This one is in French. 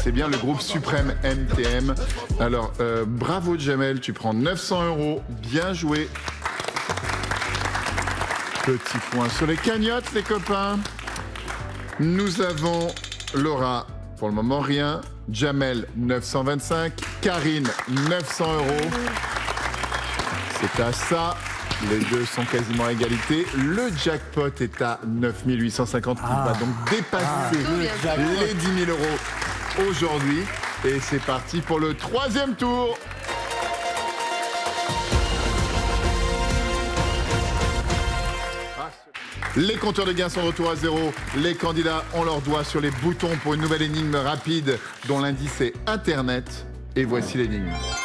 C'est bien le groupe Suprême NTM. Alors, bravo Jamel, tu prends 900 €. Bien joué. Petit point sur les cagnottes, les copains. Nous avons Laura, pour le moment rien. Jamel, 925. Karine, 900 €. C'est à ça. Les deux sont quasiment à égalité. Le jackpot est à 9 850. Il va donc dépasser les 10 000 € aujourd'hui. Et c'est parti pour le troisième tour. Les compteurs de gains sont de retour à zéro. Les candidats ont leurs doigts sur les boutons pour une nouvelle énigme rapide dont l'indice est Internet. Et voici l'énigme.